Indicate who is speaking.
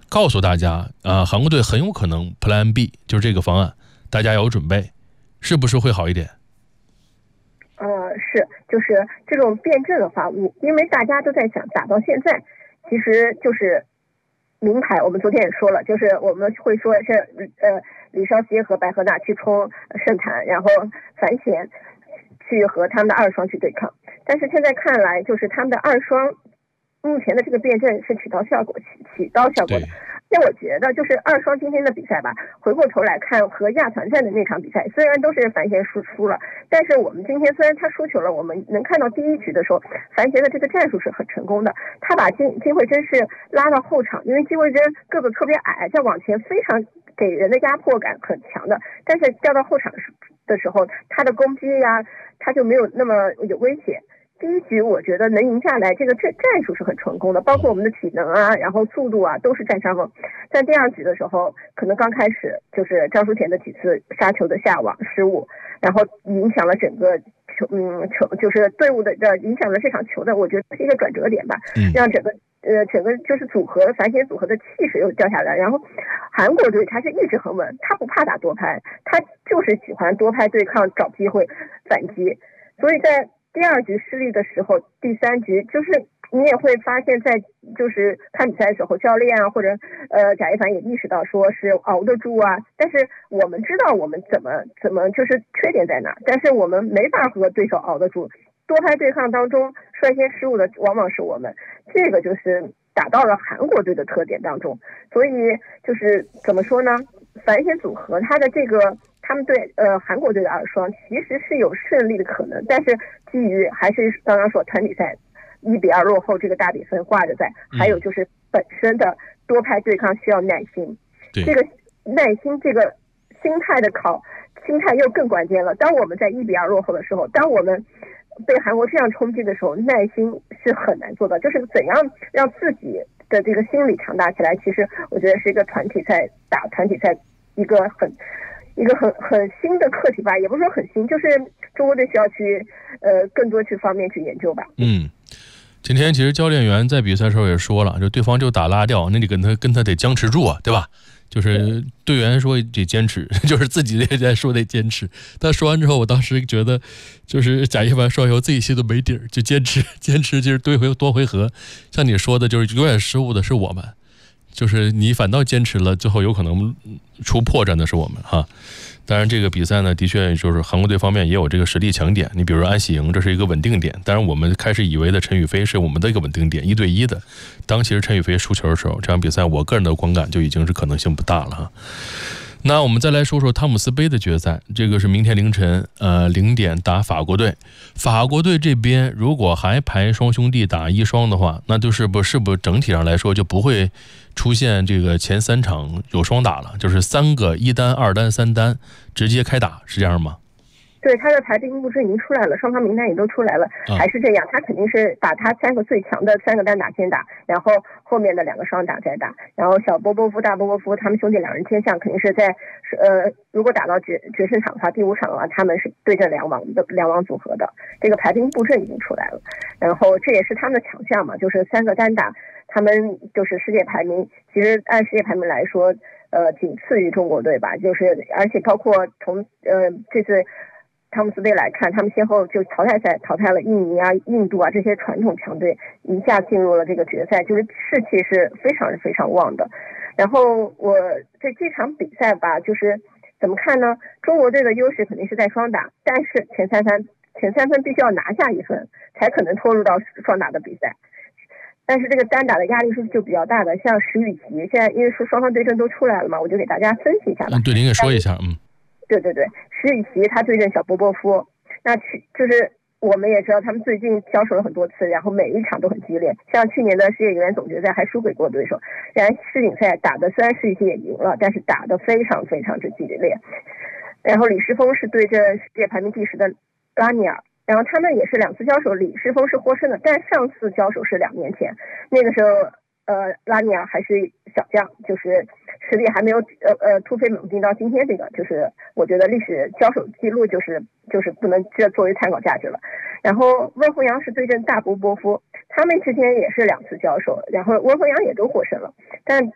Speaker 1: 告诉大家韩国队很有可能 Plan B 就是这个方案，大家要有准备，是不是会好一点？
Speaker 2: 是，就是这种辩证的话，因为大家都在想打到现在，其实就是名牌，我们昨天也说了，就是我们会说是李绍希和白河娜去冲圣坛，然后樊贤去和他们的二双去对抗。但是现在看来，就是他们的二双目前的这个辩证是起到效果的。那我觉得就是二双今天的比赛吧，回过头来看和亚团战的那场比赛，虽然都是樊贤输了，但是我们今天虽然他输球了，我们能看到第一局的时候，樊贤的这个战术是很成功的。他把金惠珍是拉到后场，因为金惠珍个子特别矮，在往前非常给人的压迫感很强的，但是调到后场的时候，他的攻击呀，他就没有那么有威胁。第一局我觉得能赢下来，这个战术是很成功的，包括我们的体能啊，然后速度啊都是占上风。在第二局的时候，可能刚开始就是张淑田的几次杀球的下网失误，然后影响了整个球就是队伍的影响了这场球的，我觉得是一个转折点吧，让整个就是樊贤组合的气势又掉下来。然后韩国队他是一直很稳，他不怕打多拍，他就是喜欢多拍对抗，找机会反击。所以在第二局失利的时候，第三局就是你也会发现，在就是看比赛的时候，教练啊或者贾一凡也意识到说是熬得住啊，但是我们知道我们怎么就是缺点在哪，但是我们没法和对手熬得住。多拍对抗当中率先失误的往往是我们，这个就是打到了韩国队的特点当中。所以就是怎么说呢，樊贤组合他的这个他们对韩国队的二双其实是有胜利的可能，但是基于还是刚刚说团体赛1-2落后这个大比分挂着在，还有就是本身的多拍对抗需要耐心，这个耐心这个心态又更关键了。当我们在1-2落后的时候，当我们被韩国这样冲击的时候，耐心是很难做到，就是怎样让自己的这个心理强大起来，其实我觉得是一个团体赛一个很新的课题吧，也不是说很新，就是中国队需要去更多方面去研究吧。
Speaker 1: 今天其实教练员在比赛的时候也说了，就对方就打拉掉，那你跟他得僵持住啊，对吧？就是队员说得坚持，就是自己也在说得坚持。他说完之后，我当时觉得就是贾一凡说以后自己心都没底儿，就坚持，就是多回合。像你说的，就是永远失误的是我们，就是你反倒坚持了，最后有可能出破绽的是我们哈。当然这个比赛呢，的确就是韩国队方面也有这个实力强点，你比如说安喜莹，这是一个稳定点。当然我们开始以为的陈雨菲是我们的一个稳定点，1对1的。当其实陈雨菲输球的时候，这场比赛我个人的观感就已经是可能性不大了哈。那我们再来说说汤姆斯杯的决赛，这个是明天凌晨0点打法国队。法国队这边如果还排双兄弟打一双的话，那就是不是整体上来说就不会出现这个前3场有双打了，就是3个1单2单3单直接开打，是这样吗？
Speaker 2: 对，他的排兵布阵已经出来了，双方名单也都出来了，还是这样，他肯定是把他3个最强的3个单打先打，然后后面的2个双打再打，然后小波波夫大波波夫他们兄弟2人天象肯定是在如果打到决胜场的话，第5场的话他们是对阵两王组合的，这个排兵布阵已经出来了，然后这也是他们的强项嘛，就是3个单打，他们就是世界排名，其实按世界排名来说仅次于中国队吧，就是而且包括从这次汤姆斯杯来看，他们先后就淘汰赛淘汰了印尼啊、印度啊这些传统强队，一下进入了这个决赛，就是士气是非常非常旺的。然后我这场比赛吧，就是怎么看呢？中国队的优势肯定是在双打，但是前三分必须要拿下1分，才可能拖入到双打的比赛。但是这个单打的压力是就比较大的，像石宇奇现在因为双方对阵都出来了嘛，我就给大家分析一下吧。
Speaker 1: 对，您给说一下。
Speaker 2: 对，石宇奇他对阵小波波夫，那就是我们也知道他们最近交手了很多次，然后每一场都很激烈，像去年的世界羽联总决赛还输给过对手，然后世锦赛打的虽然石宇奇也赢了，但是打的非常非常之激烈。然后李诗峰是对阵世界排名第10的拉尼尔，然后他们也是2次交手，李诗峰是获胜的，但上次交手是2年前，那个时候拉尼尔还是小将，就是实力还没有突飞猛进到今天这个，就是我觉得历史交手记录就是不能作为参考价值了。然后温宏洋是对阵大波波夫，他们之间也是2次交手，然后温宏洋也都获胜了，但